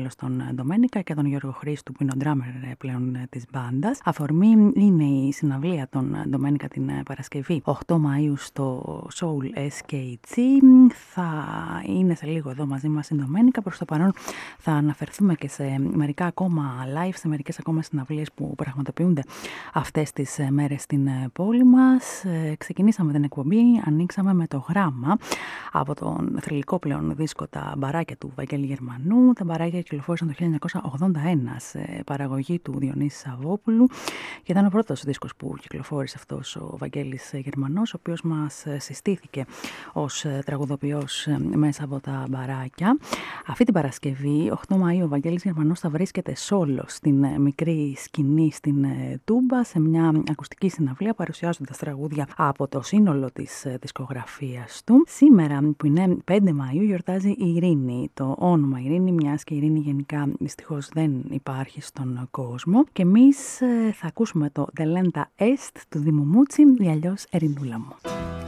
μέλος των Ντομένικα και τον Γιώργο Χρήστου που είναι ο ντράμερ πλέον της μπάντας. Αφορμή είναι η συναυλία των Ντομένικα την Παρασκευή 8 Μαΐου στο Soul SKG. Θα είναι σε λίγο εδώ μαζί μας η Ντομένικα. Προς το παρόν θα αναφερθούμε και σε μερικά ακόμα live, σε μερικές ακόμα συναυλίες που πραγματοποιούνται αυτές τις μέρες στην πόλη μας. Ξεκινήσαμε την εκπομπή, ανοίξαμε με το Γράμμα από τον θρυλικό πλέον δίσκο «Τα μπαράκια» του Βαγγέλη Γερμανού. Τα μπαράκια κυκλοφόρησαν το 1981 σε παραγωγή του Διονύση Σαββόπουλου και ήταν ο πρώτος δίσκος που κυκλοφόρησε αυτός ο Βαγγέλης Γερμανός, ο οποίος μας συστήθηκε ως τραγουδοποιός μέσα από τα μπαράκια. Αυτή την Παρασκευή, 8 Μαΐου, ο Βαγγέλης Γερμανός θα βρίσκεται σόλο στην μικρή σκηνή στην Τούμπα σε μια ακουστική συναυλία παρουσιάζοντας τραγούδια από το σύνολο της δισκογραφίας του. Σήμερα που είναι 5 Μαΐου γιορτάζει η Ειρήνη. Το όνομα Ειρήνη, μιας και η Ειρήνη γενικά δυστυχώς δεν υπάρχει στον κόσμο. Και εμείς θα ακούσουμε το «The Lenta Est» του Δήμου Μούτσι ή αλλιώς «Ερηνούλα μου».